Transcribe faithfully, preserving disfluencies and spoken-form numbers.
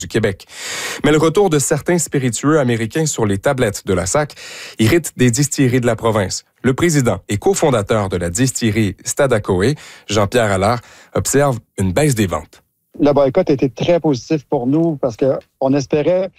du Québec. Mais le retour de certains spiritueux américains sur les tablettes de la S A C irrite des distilleries de la province. Le président et cofondateur de la distillerie Stadacoé, Jean-Pierre Allard, observe une baisse des ventes. Le boycott a été très positif pour nous parce qu'on espérait